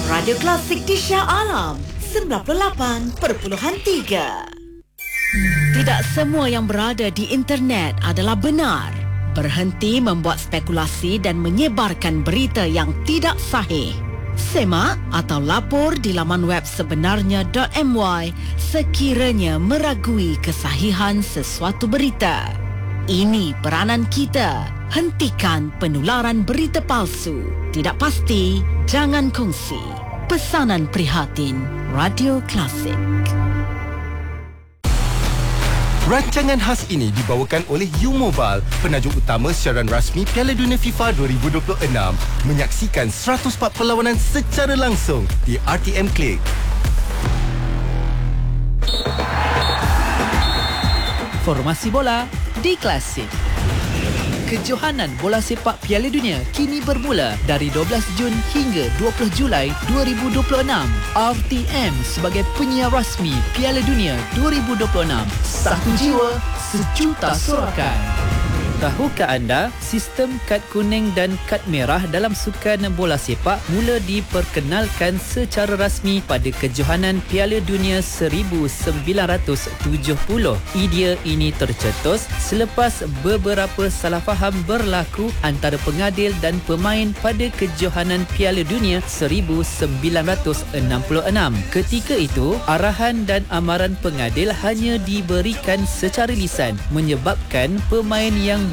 Radio Klasik di Shah Alam 98.3. Tidak semua yang berada di internet adalah benar. Berhenti membuat spekulasi dan menyebarkan berita yang tidak sahih. Semak atau lapor di laman web sebenarnya.my sekiranya meragui kesahihan sesuatu berita. Ini peranan kita. Hentikan penularan berita palsu. Tidak pasti, jangan kongsi. Pesanan prihatin Radio Klasik. Rancangan khas ini dibawakan oleh U-Mobile, penajuk utama siaran rasmi Piala Dunia FIFA 2026. Menyaksikan 104 perlawanan secara langsung di RTM Click. Formasi bola di Klasik. Kejohanan bola sepak Piala Dunia kini bermula dari 12 Jun hingga 20 Julai 2026. RTM sebagai penyiar rasmi Piala Dunia 2026. Satu jiwa, sejuta sorakan. Tahukah anda, sistem kad kuning dan kad merah dalam sukan bola sepak mula diperkenalkan secara rasmi pada kejohanan Piala Dunia 1970. Idea ini tercetus selepas beberapa salah faham berlaku antara pengadil dan pemain pada kejohanan Piala Dunia 1966. Ketika itu, arahan dan amaran pengadil hanya diberikan secara lisan, menyebabkan pemain yang